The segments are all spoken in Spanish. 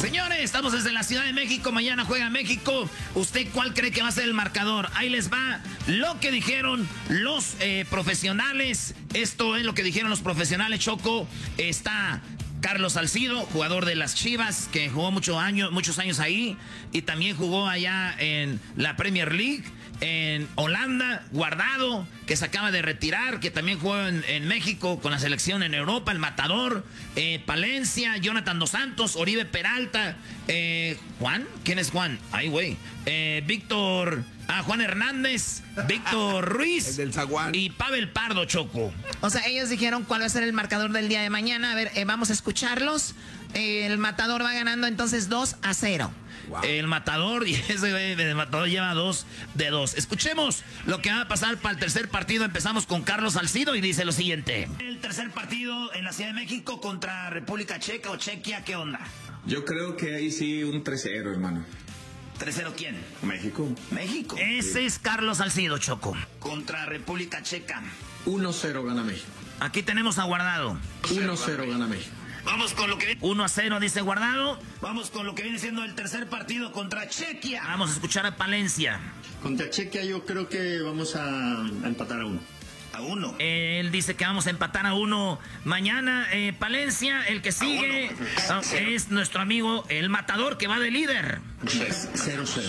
Señores, estamos desde la Ciudad de México. Mañana juega México. ¿Usted cuál cree que va a ser el marcador? Ahí les va lo que dijeron los profesionales. Esto es lo que dijeron los profesionales, Choco. Está Carlos Salcido, jugador de las Chivas, que jugó muchos años ahí. Y también jugó allá en la Premier League. En Holanda, Guardado, que se acaba de retirar, que también jugó en México con la selección en Europa, el Matador, Palencia, Jonathan Dos Santos, Oribe Peralta, Juan, ¿quién es Juan? Ay, güey. Víctor, Juan Hernández, Víctor Ruiz el del Zaguán. Y Pavel Pardo, Choco. O sea, ellos dijeron cuál va a ser el marcador del día de mañana. A ver, vamos a escucharlos. El Matador va ganando entonces 2-0. Wow. El Matador, y el Matador lleva 2-2. Escuchemos lo que va a pasar para el tercer partido. Empezamos con Carlos Salcido y dice lo siguiente. El tercer partido en la Ciudad de México contra República Checa o Chequia, ¿qué onda? Yo creo que ahí sí un 3-0, hermano. ¿3-0 quién? México. México. Ese es Carlos Salcido, Choco. Contra República Checa. 1-0 gana México. Aquí tenemos a Guardado. 1-0 gana México. Vamos con lo que viene. 1-0 dice Guardado. Vamos con lo que viene siendo el tercer partido contra Chequia. Vamos a escuchar a Palencia. Contra Chequia yo creo que vamos a empatar a 1. A 1. Él dice que vamos a empatar a 1 mañana. Palencia, el que sigue es nuestro amigo el Matador, que va de líder. 0-0.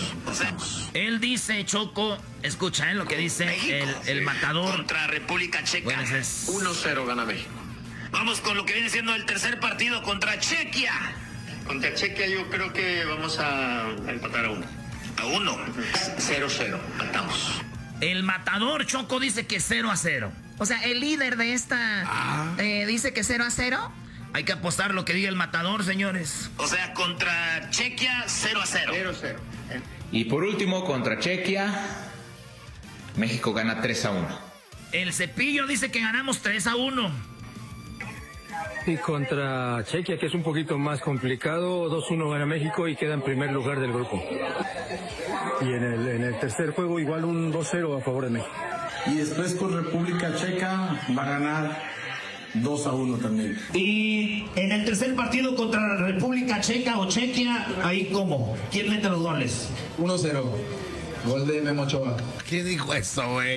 Él dice, Choco, escucha lo que dice el Matador. Contra República Checa. Bueno, 1-0 gana México. Vamos con lo que viene siendo el tercer partido contra Chequia. Contra Chequia yo creo que vamos a empatar a 1. A 1. 0-0. Empatamos. El Matador, Choco, dice que 0-0. O sea, el líder de esta dice que 0-0. Hay que apostar lo que diga el Matador, señores. O sea, contra Chequia 0-0. 0-0. Y por último, contra Chequia, México gana 3-1. El Cepillo dice que ganamos 3-1. Y contra Chequia, que es un poquito más complicado, 2-1 gana México y queda en primer lugar del grupo. Y en el tercer juego igual un 2-0 a favor de México. Y después con República Checa va a ganar 2-1 también. Y en el tercer partido contra República Checa o Chequia, ahí cómo, ¿quién mete los goles? 1-0. Gol de Memo Ochoa. ¿Quién dijo eso, güey?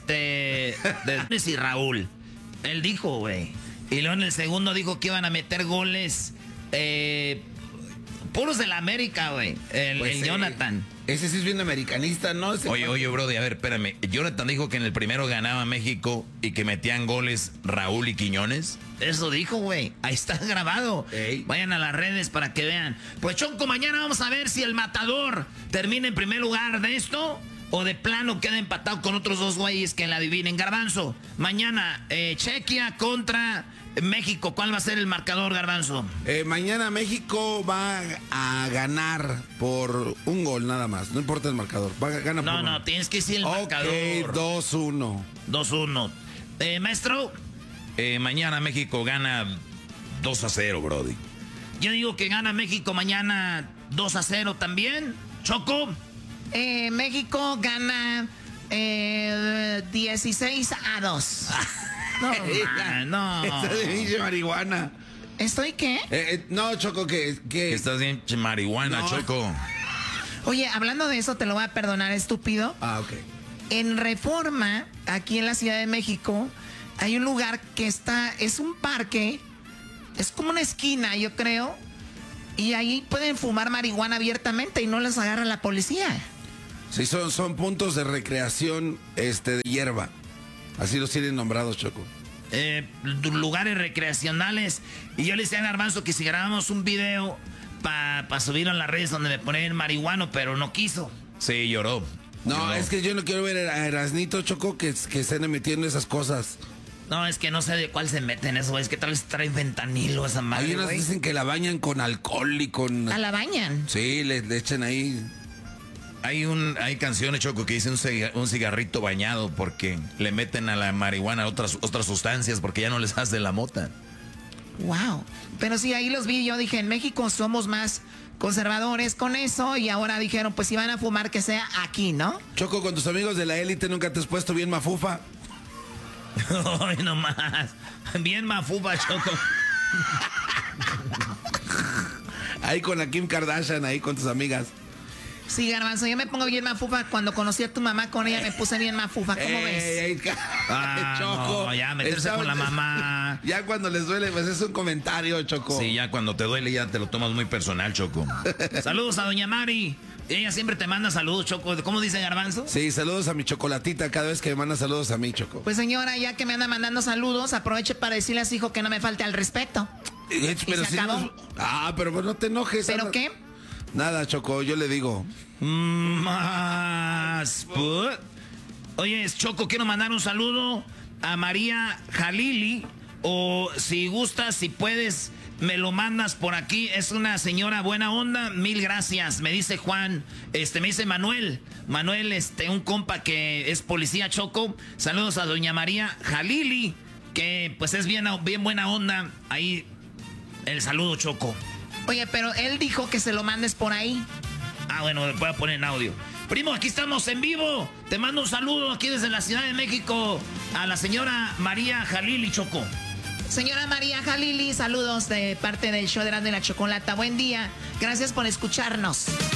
Y Raúl. Él dijo, güey. Y luego en el segundo dijo que iban a meter goles puros de la América, güey. El Jonathan. Ese sí es bien americanista, ¿no? Oye, brody, a ver, espérame. Jonathan dijo que en el primero ganaba México y que metían goles Raúl y Quiñones. Eso dijo, güey. Ahí está grabado. Ey. Vayan a las redes para que vean. Pues, Choco, mañana vamos a ver si el Matador termina en primer lugar de esto o de plano queda empatado con otros dos güeyes que la adivinen. Garbanzo, mañana Chequia contra México. ¿Cuál va a ser el marcador, Garbanzo? Mañana México va a ganar por un gol nada más. No importa el marcador. Gana por No, tienes que decir el marcador. Ok, 2-1. 2-1. Maestro. Mañana México gana 2-0, brody. Yo digo que gana México mañana 2-0 también. Choco. México gana 16-2. No. Esta de pinche marihuana. ¿Estoy qué? No, Choco, que Estás bien marihuana, No. Choco. Oye, hablando de eso, te lo voy a perdonar, estúpido. ok. En Reforma, aquí en la Ciudad de México, hay un lugar que es un parque, es como una esquina, yo creo, y ahí pueden fumar marihuana abiertamente y no les agarra la policía. Sí, son puntos de recreación de hierba. Así los tienen nombrados, Choco. Lugares recreacionales. Y yo le decía a Garbanzo que si grabamos un video para subirlo en las redes donde me ponen marihuano, pero no quiso. Sí, lloró. No, es que yo no quiero ver a Erasnito, Choco, que estén metiendo esas cosas. No, es que no sé de cuál se meten eso, es que tal vez trae fentanilo esa madre. Hay unas que dicen que la bañan con alcohol y con... ¿A la bañan? Sí, le echan ahí... Hay canciones, Choco, que dicen un cigarrito bañado porque le meten a la marihuana otras sustancias porque ya no les hace la mota. Wow. Pero sí, ahí los vi, yo dije, en México somos más conservadores con eso y ahora dijeron, pues si van a fumar que sea aquí, ¿no? Choco, con tus amigos de la élite nunca te has puesto bien mafufa. Ay, nomás. Bien mafufa, Choco. Ahí con la Kim Kardashian, ahí con tus amigas. Sí, Garbanzo, yo me pongo bien mafufa. Cuando conocí a tu mamá, con ella me puse bien mafufa. ¿Cómo ves? Choco. No, ya meterse con la mamá. Ya cuando les duele, pues es un comentario, Choco. Sí, ya cuando te duele ya te lo tomas muy personal, Choco. Saludos a doña Mari. Ella siempre te manda saludos, Choco. ¿Cómo dice Garbanzo? Sí, saludos a mi chocolatita cada vez que me manda saludos a mí, Choco. Pues señora, ya que me anda mandando saludos, aproveche para decirle a su hijo que no me falte al respeto. Pero se acabó. pero pues no te enojes. ¿Pero qué? Nada, Choco, yo le digo. Más. Oye, Choco, quiero mandar un saludo a María Jalili. O si gustas, si puedes, me lo mandas por aquí. Es una señora buena onda. Mil gracias. Me dice Juan, me dice Manuel. Manuel, un compa que es policía, Choco. Saludos a doña María Jalili, que pues es bien buena onda. Ahí el saludo, Choco. Oye, pero él dijo que se lo mandes por ahí. Ah, bueno, voy a poner en audio. Primo, aquí estamos en vivo. Te mando un saludo aquí desde la Ciudad de México a la señora María Jalili, Choco. Señora María Jalili, saludos de parte del show de la Chocolata. Buen día. Gracias por escucharnos.